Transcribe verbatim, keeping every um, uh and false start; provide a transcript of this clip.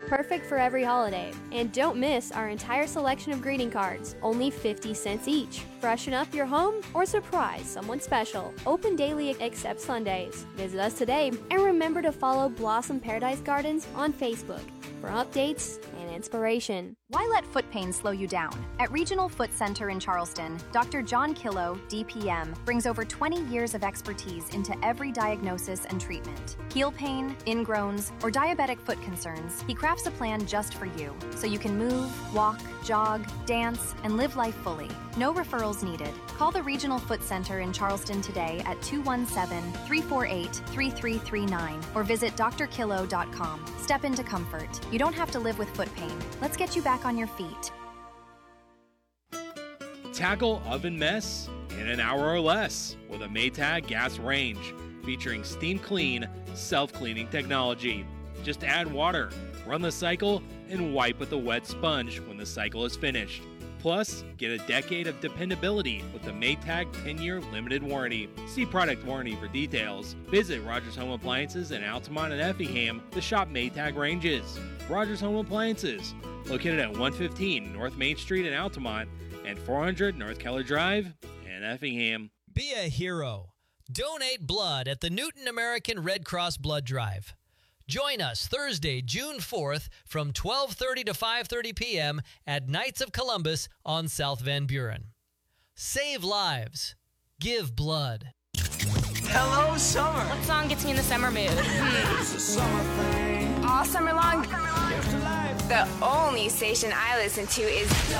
perfect for every holiday. And don't miss our entire selection of greeting cards, only fifty cents each. Freshen up your home or surprise someone special. Open daily except Sundays. Visit us today and remember to follow Blossom Paradise Gardens on Facebook for updates and inspiration. Why let foot pain slow you down? At Regional Foot Center in Charleston, Doctor John Killo, D P M, brings over twenty years of expertise into every diagnosis and treatment. Heel pain, ingrowns, or diabetic foot concerns, he crafts a plan just for you, so you can move, walk, jog, dance, and live life fully. No referrals needed. Call the Regional Foot Center in Charleston today at two one seven, three four eight, three three three nine or visit d r killo dot com. Step into comfort. You don't have to live with foot pain. Let's get you back on your feet. Tackle oven mess in an hour or less with a Maytag gas range featuring steam clean, self-cleaning technology. Just add water, run the cycle, and wipe with a wet sponge when the cycle is finished. Plus, get a decade of dependability with the Maytag ten-year limited warranty. See product warranty for details. Visit Rogers Home Appliances in Altamont and Effingham to shop Maytag ranges. Rogers Home Appliances, located at one fifteen North Main Street in Altamont and four hundred North Keller Drive in Effingham. Be a hero. Donate blood at the Newton American Red Cross Blood Drive. Join us Thursday, June fourth from twelve thirty to five thirty p.m. at Knights of Columbus on South Van Buren. Save lives. Give blood. Hello, summer. What song gets me in the summer mood? It's a summer thing. All summer long. Here's to life. The only station I listen to is